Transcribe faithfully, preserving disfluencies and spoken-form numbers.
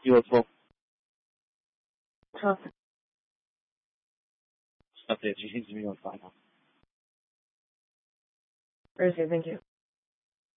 You as well. Huh. Update. She seems to be on fire now. Okay, thank you.